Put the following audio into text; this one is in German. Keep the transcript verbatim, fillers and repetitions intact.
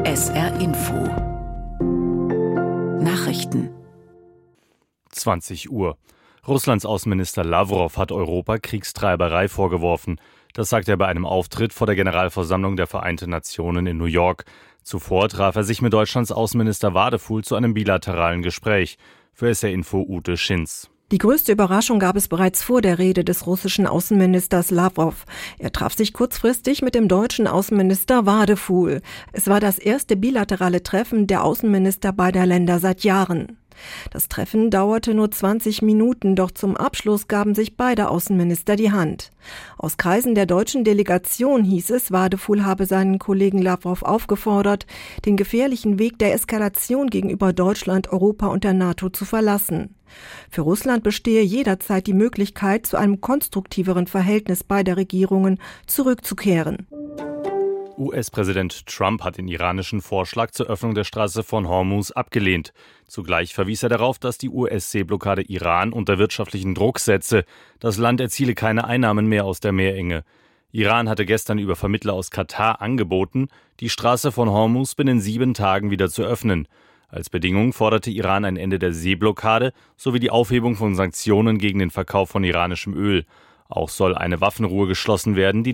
S R Info Nachrichten zwanzig Uhr. Russlands Außenminister Lawrow hat Europa Kriegstreiberei vorgeworfen. Das sagt er bei einem Auftritt vor der Generalversammlung der Vereinten Nationen in New York. Zuvor traf er sich mit Deutschlands Außenminister Wadefuhl zu einem bilateralen Gespräch. Für S R Info Ute Schinz. Die größte Überraschung gab es bereits vor der Rede des russischen Außenministers Lawrow. Er traf sich kurzfristig mit dem deutschen Außenminister Wadefuhl. Es war das erste bilaterale Treffen der Außenminister beider Länder seit Jahren. Das Treffen dauerte nur zwanzig Minuten, doch zum Abschluss gaben sich beide Außenminister die Hand. Aus Kreisen der deutschen Delegation hieß es, Wadefuhl habe seinen Kollegen Lawrow aufgefordert, den gefährlichen Weg der Eskalation gegenüber Deutschland, Europa und der NATO zu verlassen. Für Russland bestehe jederzeit die Möglichkeit, zu einem konstruktiveren Verhältnis beider Regierungen zurückzukehren. U S-Präsident Trump hat den iranischen Vorschlag zur Öffnung der Straße von Hormuz abgelehnt. Zugleich verwies er darauf, dass die U S-Seeblockade Iran unter wirtschaftlichen Druck setze. Das Land erziele keine Einnahmen mehr aus der Meerenge. Iran hatte gestern über Vermittler aus Katar angeboten, die Straße von Hormuz binnen sieben Tagen wieder zu öffnen. Als Bedingung forderte Iran ein Ende der Seeblockade sowie die Aufhebung von Sanktionen gegen den Verkauf von iranischem Öl. Auch soll eine Waffenruhe geschlossen werden, die